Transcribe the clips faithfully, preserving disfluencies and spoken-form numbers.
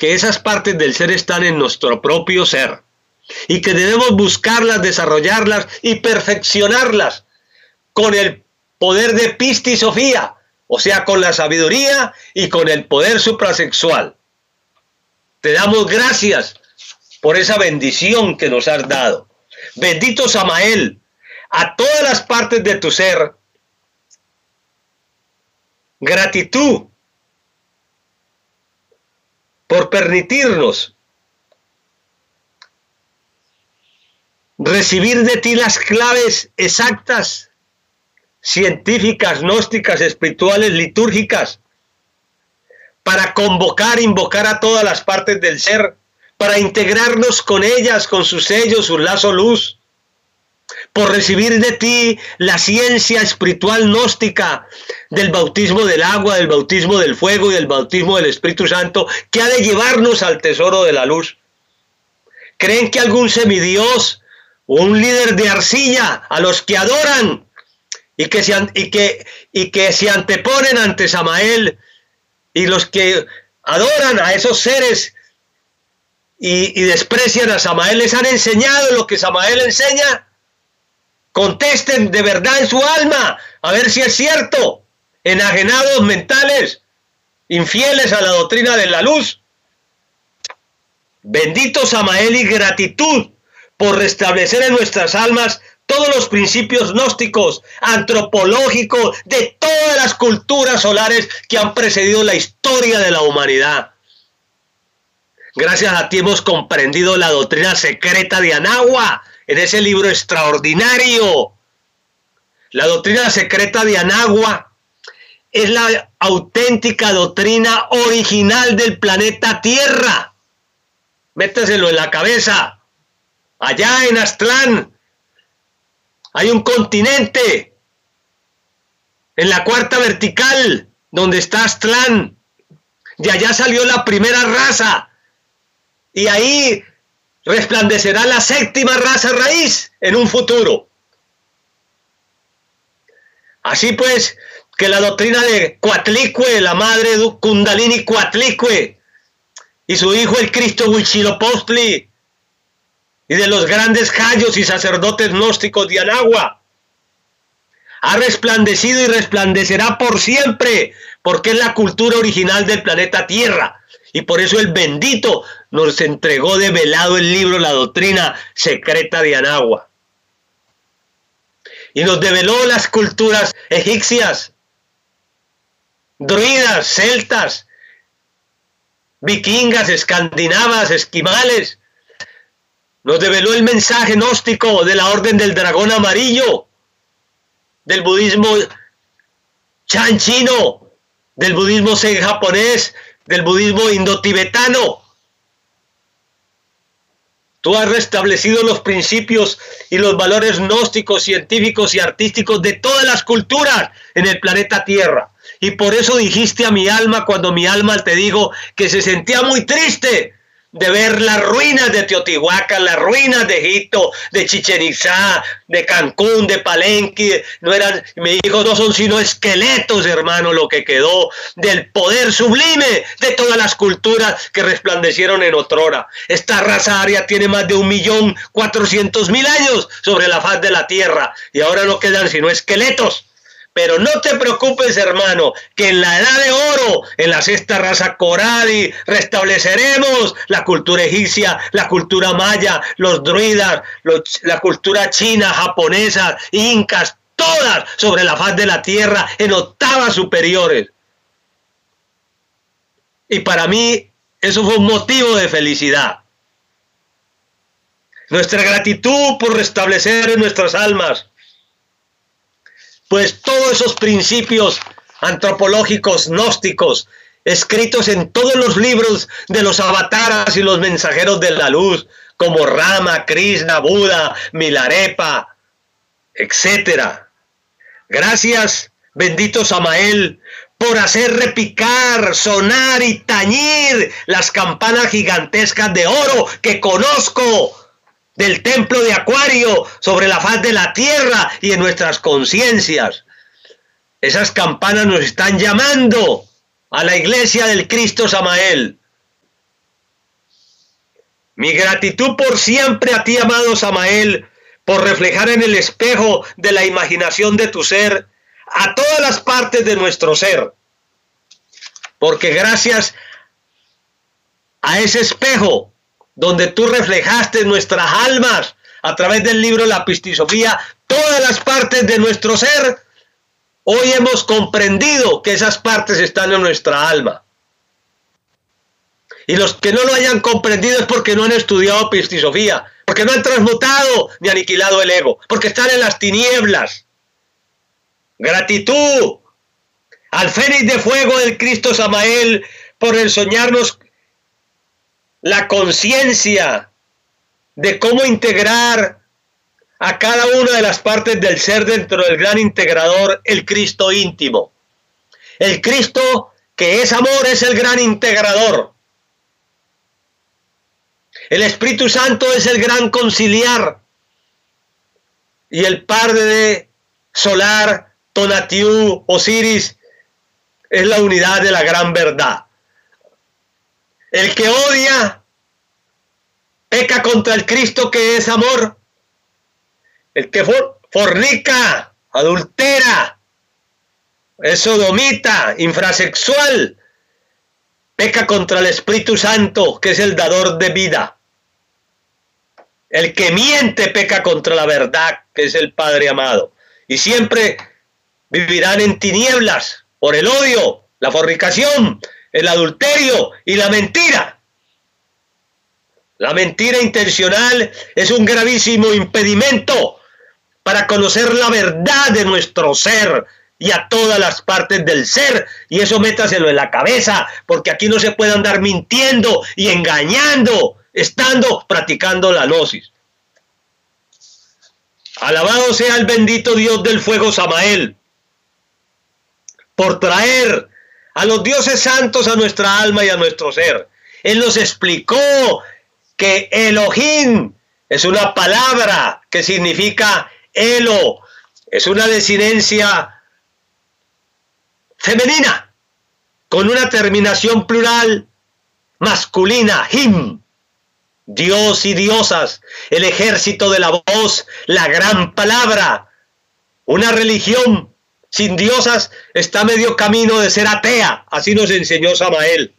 que esas partes del ser están en nuestro propio ser y que debemos buscarlas, desarrollarlas y perfeccionarlas con el poder de Pistis Sofía, o sea, con la sabiduría y con el poder suprasexual. Te damos gracias por esa bendición que nos has dado. Bendito Samael, a todas las partes de tu ser, gratitud por permitirnos recibir de ti las claves exactas, científicas, gnósticas, espirituales, litúrgicas, para convocar, invocar a todas las partes del ser, para integrarnos con ellas, con sus sellos, su lazo luz, por recibir de ti la ciencia espiritual gnóstica del bautismo del agua, del bautismo del fuego y del bautismo del Espíritu Santo, que ha de llevarnos al tesoro de la luz. ¿Creen que algún semidios o un líder de arcilla a los que adoran y que se, y que, y que se anteponen ante Samael, y los que adoran a esos seres y, y desprecian a Samael, les han enseñado lo que Samael enseña? Contesten de verdad en su alma, a ver si es cierto. Enajenados mentales, infieles a la doctrina de la luz. Bendito Samael, y gratitud por restablecer en nuestras almas todos los principios gnósticos, antropológicos, de todas las culturas solares que han precedido la historia de la humanidad. Gracias a ti hemos comprendido la doctrina secreta de Anagua, en ese libro extraordinario. La doctrina secreta de Anagua es la auténtica doctrina original del planeta Tierra. Métaselo en la cabeza. Allá en Aztlán hay un continente, en la cuarta vertical, donde está Aztlán. De allá salió la primera raza, y ahí resplandecerá la séptima raza raíz en un futuro. Así pues, que la doctrina de Coatlicue, la madre Kundalini Coatlicue, y su hijo el Cristo Huitzilopochtli, y de los grandes jayos y sacerdotes gnósticos de Anagua, ha resplandecido y resplandecerá por siempre, porque es la cultura original del planeta Tierra. Y por eso el bendito nos entregó develado el libro, la doctrina secreta de Anagua. Y nos develó las culturas egipcias, druidas, celtas, vikingas, escandinavas, esquimales. Nos develó el mensaje gnóstico de la Orden del Dragón Amarillo, del budismo Chan chino, del budismo Zen japonés, del budismo indotibetano. Tú has restablecido los principios y los valores gnósticos, científicos y artísticos de todas las culturas en el planeta Tierra. Y por eso dijiste a mi alma, cuando mi alma te digo que se sentía muy triste de ver las ruinas de Teotihuacán, las ruinas de Egipto, de Chichén Itzá, de Cancún, de Palenque. No eran, me dijo, no son sino esqueletos, hermano, lo que quedó del poder sublime de todas las culturas que resplandecieron en otrora. Esta raza aria tiene más de un millón cuatrocientos mil años sobre la faz de la tierra, y ahora no quedan sino esqueletos. Pero no te preocupes, hermano, que en la edad de oro, en la sexta raza Coradi, restableceremos la cultura egipcia, la cultura maya, los druidas, los, la cultura china, japonesa, incas, todas sobre la faz de la tierra en octavas superiores. Y para mí eso fue un motivo de felicidad. Nuestra gratitud por restablecer en nuestras almas pues todos esos principios antropológicos, gnósticos, escritos en todos los libros de los avataras y los mensajeros de la luz, como Rama, Krishna, Buda, Milarepa, etcétera. Gracias, bendito Samael, por hacer repicar, sonar y tañir las campanas gigantescas de oro que conozco del templo de Acuario sobre la faz de la tierra y en nuestras conciencias. Esas campanas nos están llamando a la iglesia del Cristo Samael. Mi gratitud por siempre a ti, amado Samael, por reflejar en el espejo de la imaginación de tu ser a todas las partes de nuestro ser. Porque gracias a ese espejo donde tú reflejaste nuestras almas a través del libro La Pistisofía, todas las partes de nuestro ser, hoy hemos comprendido que esas partes están en nuestra alma. Y los que no lo hayan comprendido es porque no han estudiado Pistisofía, porque no han transmutado ni aniquilado el ego, porque están en las tinieblas. Gratitud al Fénix de fuego del Cristo Samael por enseñarnos la conciencia de cómo integrar a cada una de las partes del ser dentro del gran integrador, el Cristo íntimo. El Cristo que es amor es el gran integrador. El Espíritu Santo es el gran conciliar. Y el Padre solar, Tonatiuh, Osiris, es la unidad de la gran verdad. El que odia, peca contra el Cristo que es amor. El que for fornica, adultera, es sodomita, infrasexual, peca contra el Espíritu Santo, que es el dador de vida. El que miente peca contra la verdad, que es el Padre amado. Y siempre vivirán en tinieblas por el odio, la fornicación, el adulterio y la mentira. La mentira intencional es un gravísimo impedimento para conocer la verdad de nuestro ser y a todas las partes del ser. Y eso métaselo en la cabeza, porque aquí no se puede andar mintiendo y engañando, estando practicando la gnosis. Alabado sea el bendito Dios del fuego Samael, por traer a los dioses santos a nuestra alma y a nuestro ser. Él nos explicó que Elohim es una palabra que significa Elo, es una desinencia femenina, con una terminación plural masculina, Him. Dios y diosas, el ejército de la voz, la gran palabra. Una religión sin diosas está medio camino de ser atea, así nos enseñó Samael.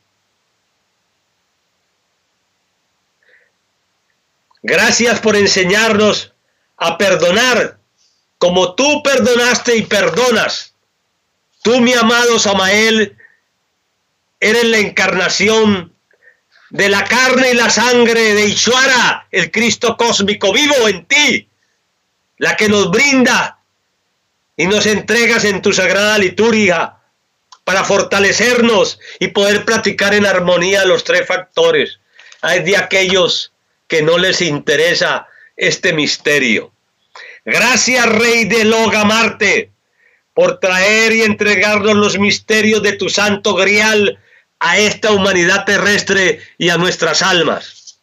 Gracias por enseñarnos a perdonar, como tú perdonaste y perdonas. Tú, mi amado Samael, eres la encarnación de la carne y la sangre de Ishvara, el Cristo cósmico vivo en ti, la que nos brinda y nos entregas en tu sagrada liturgia para fortalecernos y poder practicar en armonía los tres factores. Hay de aquellos que no les interesa este misterio. Gracias, Rey de Loga Marte, por traer y entregarnos los misterios de tu santo grial a esta humanidad terrestre y a nuestras almas.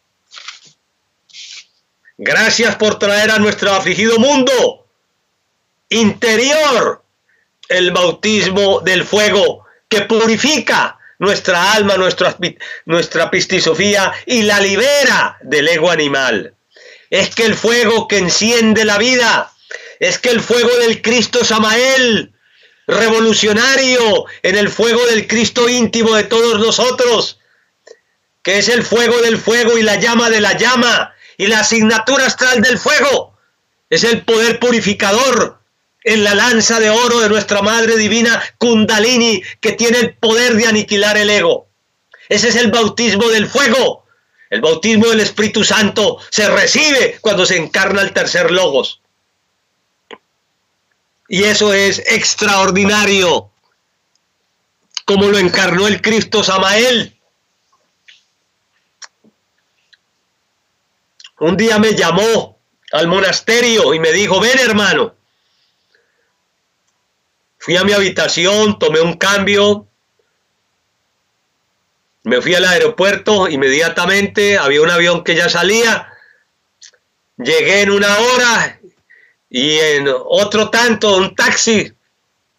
Gracias por traer a nuestro afligido mundo interior el bautismo del fuego que purifica nuestra alma, nuestra, nuestra pistisofía y la libera del ego animal. Es que el fuego que enciende la vida, es que el fuego del Cristo Samael, revolucionario en el fuego del Cristo íntimo de todos nosotros, que es el fuego del fuego y la llama de la llama y la asignatura astral del fuego, es el poder purificador en la lanza de oro de nuestra Madre Divina Kundalini, que tiene el poder de aniquilar el ego. Ese es el bautismo del fuego. El bautismo del Espíritu Santo se recibe cuando se encarna el tercer logos. Y eso es extraordinario, como lo encarnó el Cristo Samael. Un día me llamó al monasterio y me dijo: ven, hermano. Fui a mi habitación, tomé un cambio, me fui al aeropuerto inmediatamente, había un avión que ya salía, llegué en una hora y en otro tanto, un taxi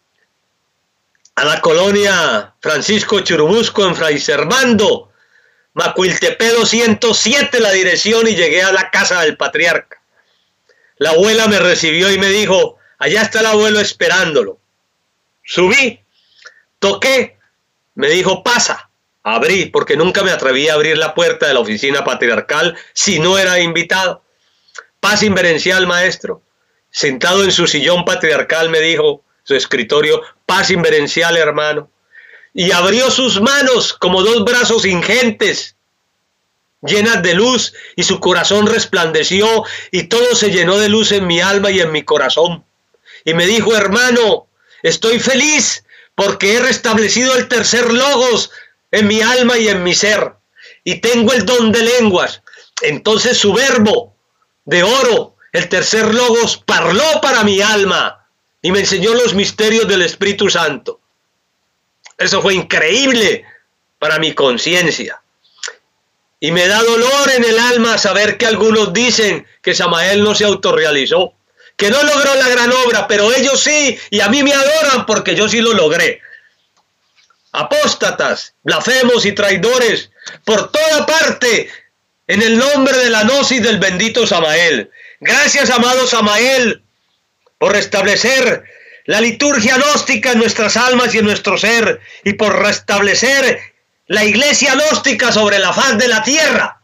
a la colonia Francisco Churubusco en Fray Servando, Macuiltepec doscientos siete la dirección y llegué a la casa del patriarca. La abuela me recibió y me dijo, allá está el abuelo esperándolo. Subí, toqué, me dijo, pasa. Abrí, porque nunca me atreví a abrir la puerta de la oficina patriarcal si no era invitado. Paz inverencial, maestro. Sentado en su sillón patriarcal me dijo, su escritorio, paz inverencial, hermano. Y abrió sus manos como dos brazos ingentes, llenas de luz, y su corazón resplandeció, y todo se llenó de luz en mi alma y en mi corazón. Y me dijo, hermano, estoy feliz porque he restablecido el tercer logos en mi alma y en mi ser, y tengo el don de lenguas. Entonces su verbo de oro, el tercer logos, parló para mi alma y me enseñó los misterios del Espíritu Santo. Eso fue increíble para mi conciencia. Y me da dolor en el alma saber que algunos dicen que Samael no se autorrealizó, que no logró la gran obra, pero ellos sí, y a mí me adoran porque yo sí lo logré. Apóstatas, blasfemos y traidores, por toda parte, en el nombre de la gnosis del bendito Samael. Gracias, amado Samael, por restablecer la liturgia gnóstica en nuestras almas y en nuestro ser, y por restablecer la iglesia gnóstica sobre la faz de la tierra.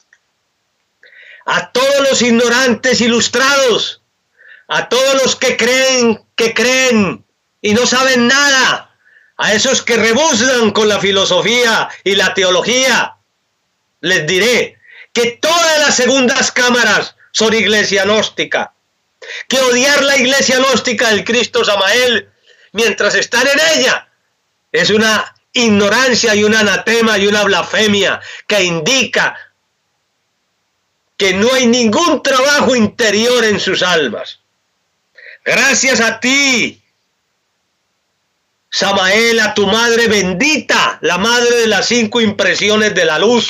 A todos los ignorantes ilustrados, a todos los que creen, que creen y no saben nada, a esos que rebuznan con la filosofía y la teología, les diré que todas las segundas cámaras son iglesia gnóstica, que odiar la iglesia gnóstica del Cristo Samael mientras están en ella es una ignorancia y un anatema y una blasfemia que indica que no hay ningún trabajo interior en sus almas. Gracias a ti, Samael, a tu madre bendita, la madre de las cinco impresiones de la luz.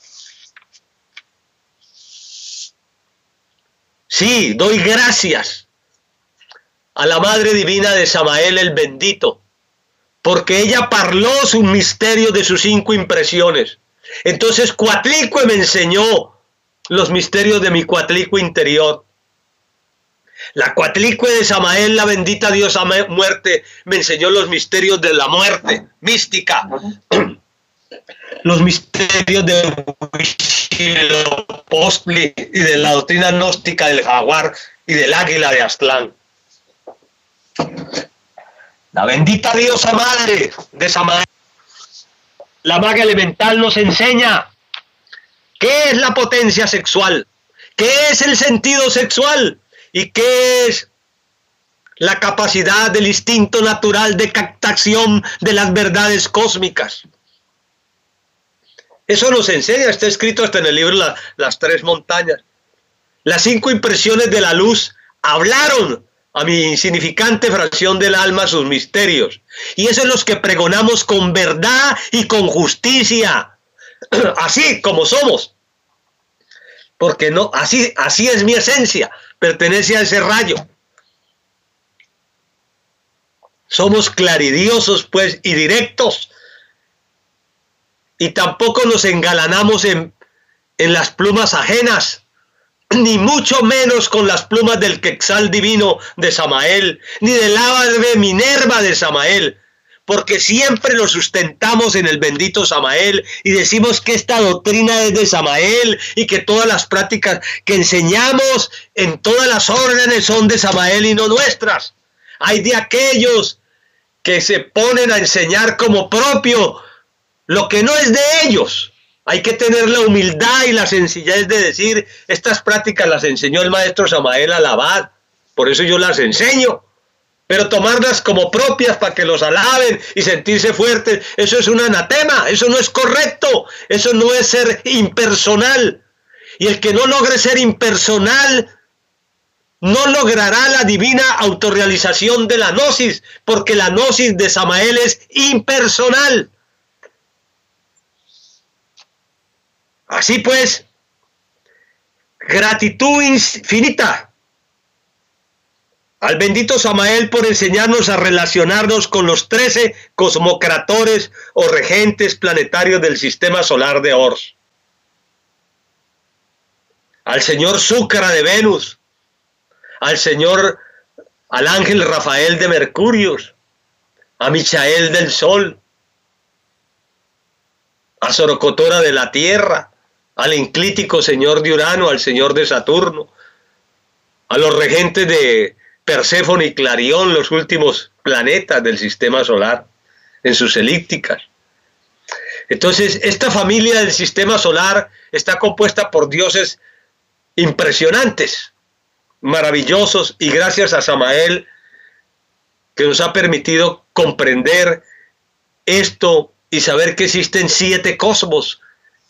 Sí, doy gracias a la Madre Divina de Samael el bendito, porque ella parló sus misterios de sus cinco impresiones. Entonces Coatlicue me enseñó los misterios de mi Coatlicue interior. La Coatlicue de Samael, la bendita diosa muerte, me enseñó los misterios de la muerte mística, los misterios de Huitzilopochtli y de la doctrina gnóstica del jaguar y del águila de Aztlán. La bendita diosa madre de Samael, la maga elemental, nos enseña qué es la potencia sexual, qué es el sentido sexual y qué es la capacidad del instinto natural de captación de las verdades cósmicas. Eso nos enseña, está escrito hasta en el libro la, Las Tres Montañas. Las cinco impresiones de la luz hablaron a mi insignificante fracción del alma sus misterios. Y eso es los que pregonamos con verdad y con justicia, así como somos. Porque no, así, así es mi esencia, pertenece a ese rayo. Somos claridiosos, pues, y directos. Y tampoco nos engalanamos en, en las plumas ajenas, ni mucho menos con las plumas del Quetzal divino de Samael, ni del ave Minerva de Samael, porque siempre lo sustentamos en el bendito Samael y decimos que esta doctrina es de Samael y que todas las prácticas que enseñamos en todas las órdenes son de Samael y no nuestras. Hay de aquellos que se ponen a enseñar como propio lo que no es de ellos. Hay que tener la humildad y la sencillez de decir, estas prácticas las enseñó el maestro Samael Alabad, por eso yo las enseño. Pero tomarlas como propias para que los alaben y sentirse fuertes, eso es un anatema, eso no es correcto, eso no es ser impersonal. Y el que no logre ser impersonal, no logrará la divina autorrealización de la gnosis, porque la gnosis de Samael es impersonal. Así pues, gratitud infinita al bendito Samael por enseñarnos a relacionarnos con los trece cosmocratores o regentes planetarios del sistema solar de Ors, al señor Zúcara de Venus, al señor, al ángel Rafael de Mercurio, a Michael del Sol, a Sorocotora de la Tierra, al enclítico señor de Urano, al señor de Saturno, a los regentes de Perséfone y Clarión, los últimos planetas del sistema solar, en sus elípticas. Entonces, esta familia del sistema solar está compuesta por dioses impresionantes, maravillosos, y gracias a Samael, que nos ha permitido comprender esto y saber que existen siete cosmos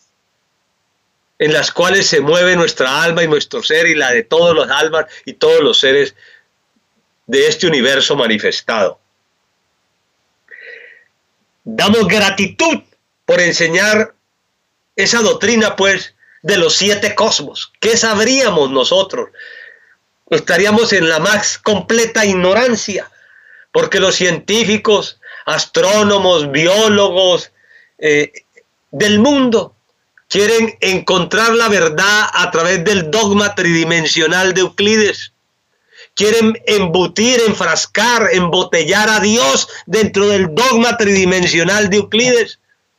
en las cuales se mueve nuestra alma y nuestro ser y la de todos los almas y todos los seres de este universo manifestado. Damos gratitud por enseñar esa doctrina, pues, de los siete cosmos. ¿Qué sabríamos nosotros? Estaríamos en la más completa ignorancia, porque los científicos, astrónomos, biólogos eh, del mundo quieren encontrar la verdad a través del dogma tridimensional de Euclides. Quieren embutir, enfrascar, embotellar a Dios dentro del dogma tridimensional de Euclides.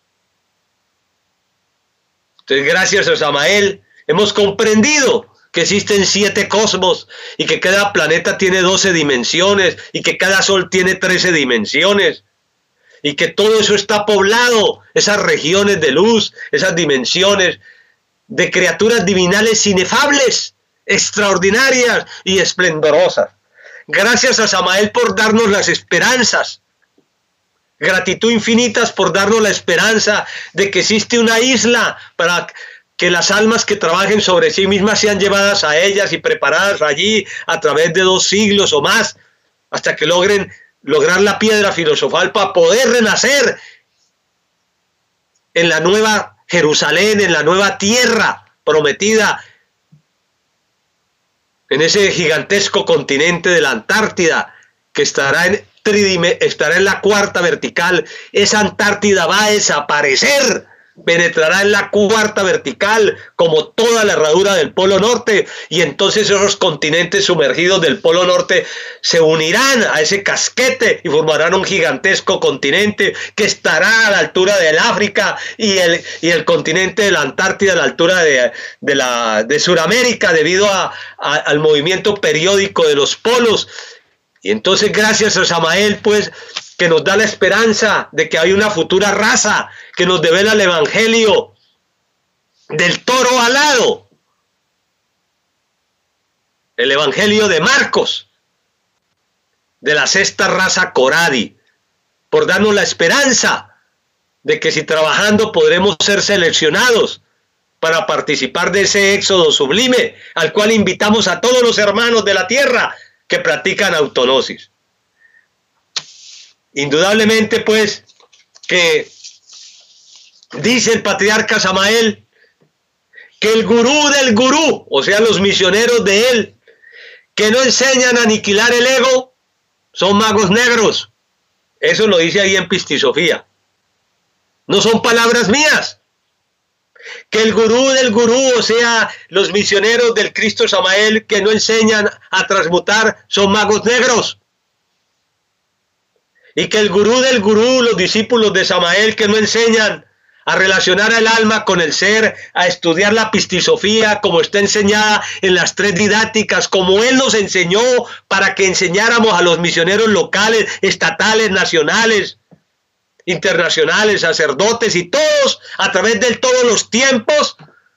Entonces, gracias a Samael, hemos comprendido que existen siete cosmos y que cada planeta tiene doce dimensiones y que cada sol tiene trece dimensiones y que todo eso está poblado, esas regiones de luz, esas dimensiones de criaturas divinales inefables, extraordinarias y esplendorosas. Gracias a Samael por darnos las esperanzas. Gratitud infinitas por darnos la esperanza de que existe una isla para que las almas que trabajen sobre sí mismas sean llevadas a ellas y preparadas allí a través de dos siglos o más, hasta que logren lograr la piedra filosofal para poder renacer en la nueva Jerusalén, en la nueva tierra prometida, en ese gigantesco continente de la Antártida, que estará en, tridime, estará en la cuarta vertical. Esa Antártida va a desaparecer, penetrará en la cuarta vertical como toda la herradura del Polo Norte, y entonces esos continentes sumergidos del Polo Norte se unirán a ese casquete y formarán un gigantesco continente que estará a la altura del África y el, y el continente de la Antártida a la altura de, de, la, de Sudamérica, debido a, a, al movimiento periódico de los polos. Y entonces, gracias a Samael, pues, que nos da la esperanza de que hay una futura raza que nos devela el evangelio del toro alado, el evangelio de Marcos, de la sexta raza Coradi, por darnos la esperanza de que si trabajando podremos ser seleccionados para participar de ese éxodo sublime, al cual invitamos a todos los hermanos de la tierra que practican autonosis. Indudablemente, pues, que dice el patriarca Samael que el gurú del gurú, o sea, los misioneros de él, que no enseñan a aniquilar el ego, son magos negros. Eso lo dice ahí en Pistisofía. No son palabras mías. Que el gurú del gurú, o sea, los misioneros del Cristo Samael, que no enseñan a transmutar, son magos negros. Y que el gurú del gurú, los discípulos de Samael, que no enseñan a relacionar al alma con el ser, a estudiar la pistisofía como está enseñada en las tres didácticas, como él nos enseñó para que enseñáramos a los misioneros locales, estatales, nacionales, internacionales, sacerdotes y todos a través de todos los tiempos.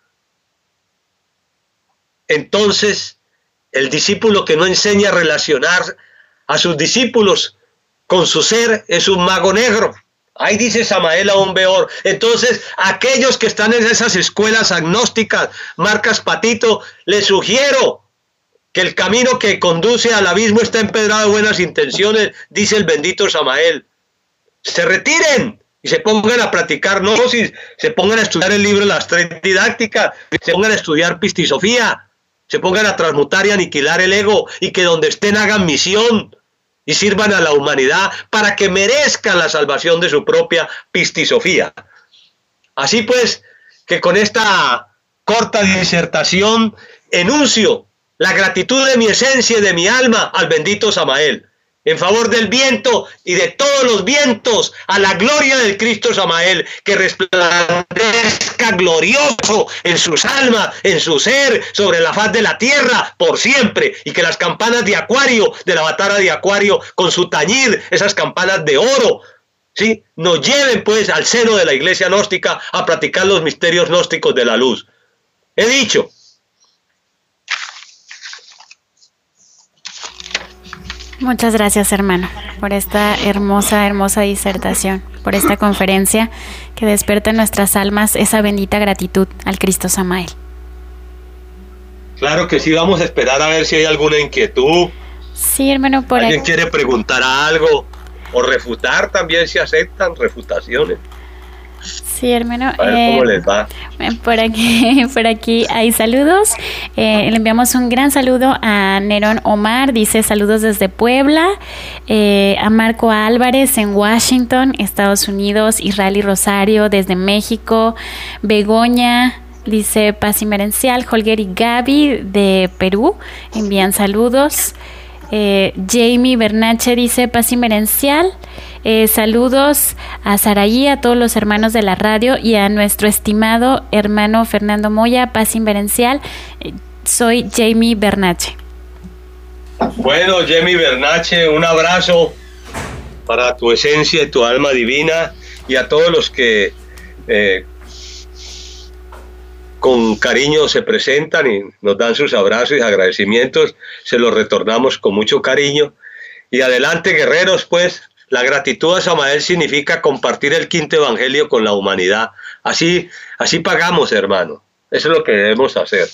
Entonces, el discípulo que no enseña a relacionar a sus discípulos con su ser es un mago negro. Ahí dice Samael aún peor. Entonces, aquellos que están en esas escuelas agnósticas, marcas patito, les sugiero que el camino que conduce al abismo está empedrado de buenas intenciones, dice el bendito Samael. Se retiren y se pongan a practicar gnosis, se pongan a estudiar el libro de las tres didácticas, se pongan a estudiar pistisofía, se pongan a transmutar y aniquilar el ego, y que donde estén hagan misión y sirvan a la humanidad para que merezcan la salvación de su propia pistisofía. Así pues, que con esta corta disertación enuncio la gratitud de mi esencia y de mi alma al bendito Samael, en favor del viento y de todos los vientos, a la gloria del Cristo Samael, que resplandezca glorioso en sus almas, en su ser, sobre la faz de la tierra, por siempre, y que las campanas de Acuario, de la batalla de Acuario, con su tañir, esas campanas de oro, ¿sí?, nos lleven pues al seno de la iglesia gnóstica a practicar los misterios gnósticos de la luz. He dicho. Muchas gracias, hermano, por esta hermosa, hermosa disertación, por esta conferencia que despierta en nuestras almas esa bendita gratitud al Cristo Samael. Claro que sí, vamos a esperar a ver si hay alguna inquietud. Sí, hermano, por ¿Alguien aquí quiere preguntar algo? O refutar, también se aceptan refutaciones. Sí, hermano. A ver cómo eh, les va. Por aquí, por aquí hay saludos. Eh, le enviamos un gran saludo a Nerón Omar, dice saludos desde Puebla. Eh, a Marco Álvarez en Washington, Estados Unidos. Israel y Rosario desde México. Begoña dice paz inmerencial. Holger y Gaby de Perú envían saludos. Eh, Jamie Bernache dice paz inmerencial. Eh, saludos a Saraí, a todos los hermanos de la radio y a nuestro estimado hermano Fernando Moya, paz inverencial. Eh, soy Jamie Bernache. Bueno, Jamie Bernache, un abrazo para tu esencia y tu alma divina, y a todos los que eh, con cariño se presentan y nos dan sus abrazos y agradecimientos, se los retornamos con mucho cariño. Y adelante, guerreros, pues. La gratitud a Samael significa compartir el quinto evangelio con la humanidad. Así, así pagamos, hermano. Eso es lo que debemos hacer.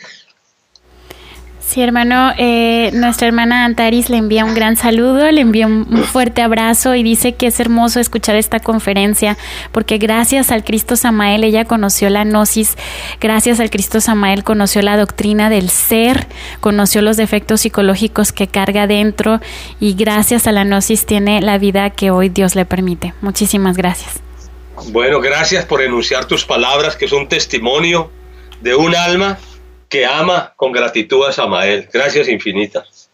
Sí, hermano, eh, nuestra hermana Antaris le envía un gran saludo, le envía un, un fuerte abrazo y dice que es hermoso escuchar esta conferencia porque gracias al Cristo Samael ella conoció la gnosis, gracias al Cristo Samael conoció la doctrina del ser, conoció los defectos psicológicos que carga dentro y gracias a la gnosis tiene la vida que hoy Dios le permite. Muchísimas gracias. Bueno, gracias por enunciar tus palabras, que es un testimonio de un alma que ama con gratitud a Samael. Gracias infinitas.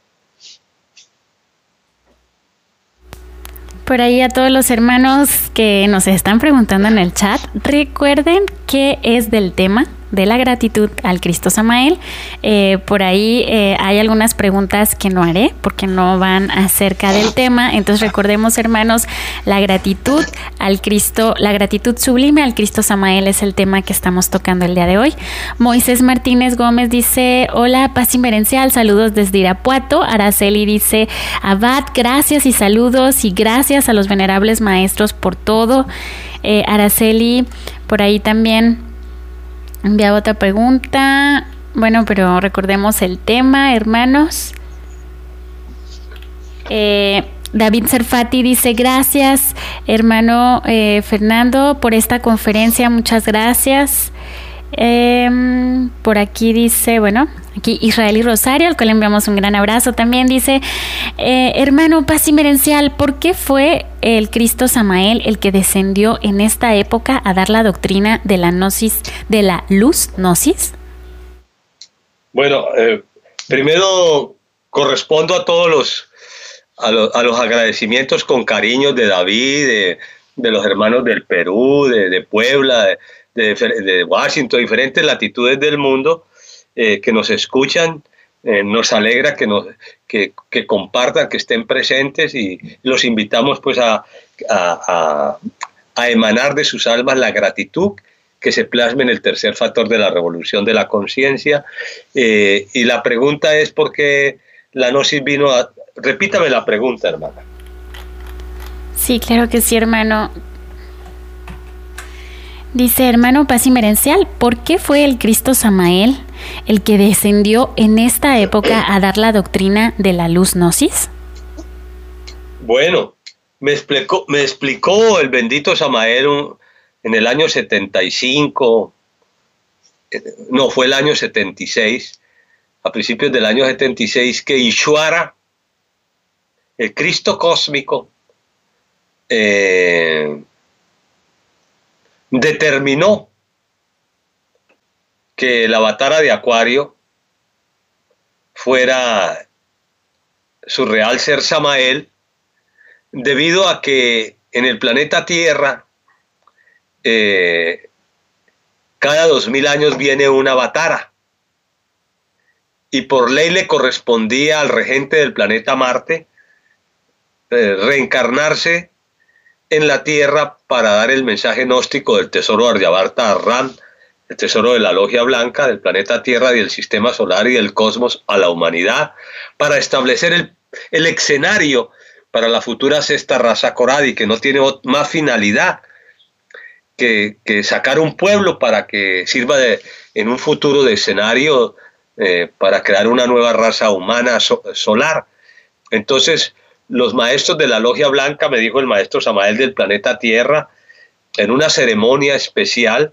Por ahí a todos los hermanos que nos están preguntando en el chat, recuerden qué es del tema de la gratitud al Cristo Samael. Eh, por ahí eh, hay algunas preguntas que no haré porque no van acerca del tema. Entonces recordemos, hermanos, la gratitud al Cristo, la gratitud sublime al Cristo Samael es el tema que estamos tocando el día de hoy. Moisés Martínez Gómez dice, hola, paz inmerencial, saludos desde Irapuato. Araceli dice, Abad, gracias y saludos y gracias a los venerables maestros por todo. Eh, Araceli, por ahí también enviaba otra pregunta. Bueno, pero recordemos el tema, hermanos. Eh, David Serfati dice, gracias, hermano eh, Fernando, por esta conferencia. Muchas gracias. Eh, por aquí dice, bueno, aquí Israel y Rosario, al cual enviamos un gran abrazo. También dice, eh, hermano paz inmerencial, ¿por qué fue el Cristo Samael el que descendió en esta época a dar la doctrina de la gnosis, de la luz gnosis? Bueno, eh, primero correspondo a todos los a, lo, a los agradecimientos con cariño de David, de, de los hermanos del Perú, de, de Puebla, de, de, de Washington, diferentes latitudes del mundo, eh, que nos escuchan. Eh, nos alegra que, nos, que, que compartan, que estén presentes, y los invitamos pues a, a, a, a emanar de sus almas la gratitud que se plasme en el tercer factor de la revolución de la conciencia. Eh, y la pregunta es por qué la gnosis vino a... Repítame la pregunta, hermana. Sí, claro que sí, hermano. Dice, hermano paz inmerencial, ¿por qué fue el Cristo Samael el que descendió en esta época a dar la doctrina de la luz gnosis? Bueno, me explicó, me explicó el bendito Samael en el año setenta y cinco, no, fue el año setenta y seis, a principios del año setenta y seis, que Ishvara, el Cristo cósmico, eh, determinó que el avatara de Acuario fuera su real ser Samael, debido a que en el planeta Tierra eh, cada dos mil años viene una avatara, y por ley le correspondía al regente del planeta Marte eh, reencarnarse en la Tierra para dar el mensaje gnóstico del tesoro Aryabharta Ram, el tesoro de la logia blanca del planeta Tierra y del sistema solar y del cosmos a la humanidad, para establecer el, el escenario para la futura sexta raza Coradi, que no tiene más finalidad que, que sacar un pueblo para que sirva de, en un futuro de escenario eh, para crear una nueva raza humana so, solar. Entonces, los maestros de la logia blanca, me dijo el maestro Samael del planeta Tierra, en una ceremonia especial,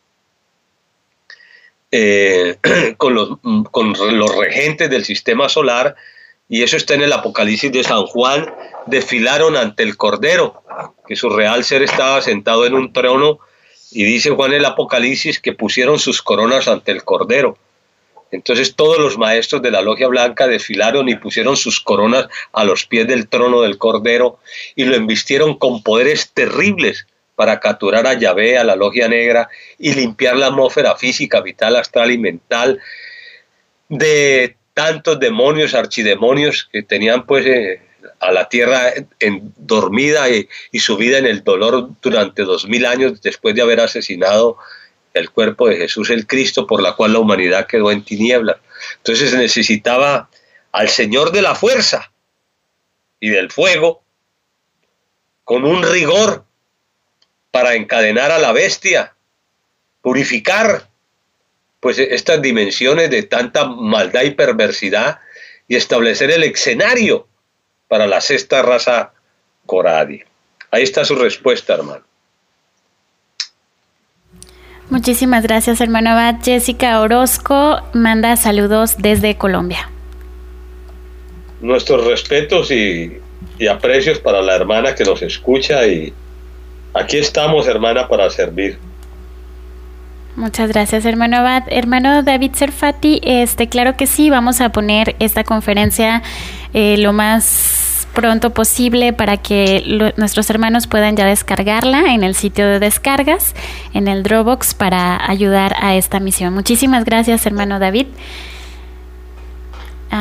Eh, con, los, con los regentes del sistema solar, y eso está en el Apocalipsis de San Juan, desfilaron ante el Cordero, que su real ser estaba sentado en un trono, y dice Juan el Apocalipsis que pusieron sus coronas ante el Cordero. Entonces todos los maestros de la logia blanca desfilaron y pusieron sus coronas a los pies del trono del Cordero y lo embistieron con poderes terribles para capturar a Yahvé, a la logia negra, y limpiar la atmósfera física, vital, astral y mental de tantos demonios, archidemonios que tenían pues eh, a la tierra en, dormida y, y sumida en el dolor durante dos mil años después de haber asesinado el cuerpo de Jesús el Cristo, por la cual la humanidad quedó en tinieblas. Entonces se necesitaba al Señor de la fuerza y del fuego con un rigor para encadenar a la bestia, purificar pues estas dimensiones de tanta maldad y perversidad y establecer el escenario para la sexta raza Coradi. Ahí está su respuesta, hermano. Muchísimas gracias, hermano Abad. Jessica Orozco manda saludos desde Colombia. Nuestros respetos y, y aprecios para la hermana que nos escucha, y aquí estamos, hermana, para servir. Muchas gracias, hermano Abad. Hermano David Serfati, este, claro que sí, vamos a poner esta conferencia eh, lo más pronto posible para que lo, nuestros hermanos puedan ya descargarla en el sitio de descargas, en el Dropbox, para ayudar a esta misión. Muchísimas gracias, hermano David.